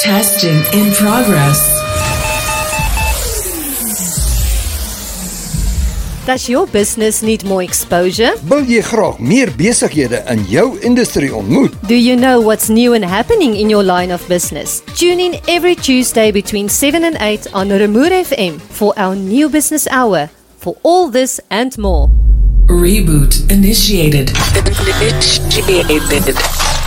Testing in progress. Does your business need more exposure? Wil jy graag meer besighede in jou industrie ontmoet? Do you know what's new and happening in your line of business? Tune in every Tuesday between 7 and 8 on Remoer FM for our new business hour. For all this and more. Reboot initiated.